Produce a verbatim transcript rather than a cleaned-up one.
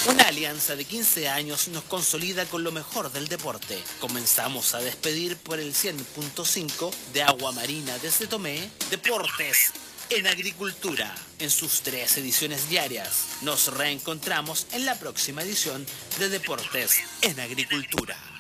Una alianza de quince años nos consolida con lo mejor del deporte. Comenzamos a despedir por el cien punto cinco de Agua Marina desde Tomé, Deportes en Agricultura, en sus tres ediciones diarias. Nos reencontramos en la próxima edición de Deportes en Agricultura.